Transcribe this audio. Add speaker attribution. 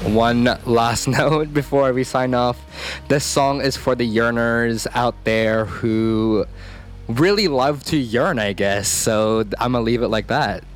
Speaker 1: One last note before we sign off. This song is for the yearners out there who really love to yearn, I guess. So I'm gonna leave it like that.